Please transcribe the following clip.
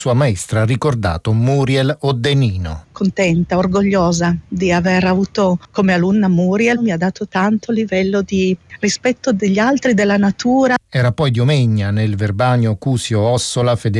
Sua maestra ha ricordato Muriel Odenino. Contenta, orgogliosa di aver avuto come alunna Muriel, mi ha dato tanto livello di rispetto degli altri, della natura. Era poi di Omegna, nel Verbanio Cusio Ossola, Federico